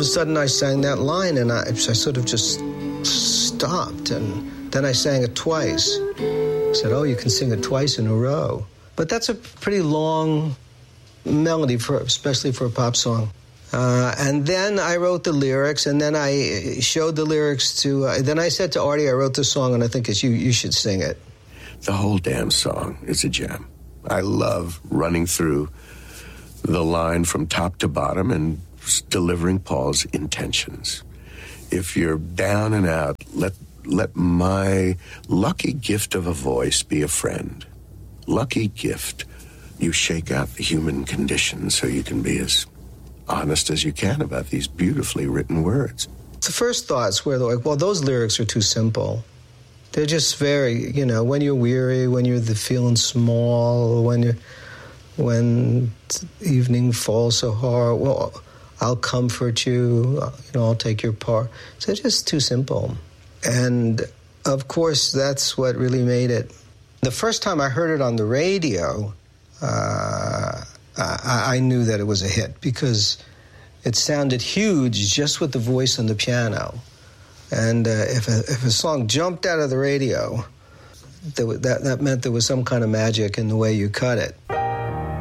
a sudden I sang that line, and I sort of just stopped, and then I sang it twice. I said, oh, you can sing it twice in a row. But that's a pretty long melody, especially for a pop song. And then I wrote the lyrics, and then I showed the lyrics to... then I said to Artie, I wrote this song, and I think you should sing it. The whole damn song is a gem. I love running through the line from top to bottom and delivering Paul's intentions. If you're down and out, let my lucky gift of a voice be a friend. Lucky gift. You shake out the human condition so you can be as honest as you can about these beautifully written words. The first thoughts were like, well, those lyrics are too simple. They're just very, when you're weary, when you're feeling small, when evening falls so hard, well, I'll comfort you, I'll take your part. So they're just too simple. And, of course, that's what really made it. The first time I heard it on the radio, I knew that it was a hit because it sounded huge just with the voice and the piano. And if a song jumped out of the radio, that meant there was some kind of magic in the way you cut it.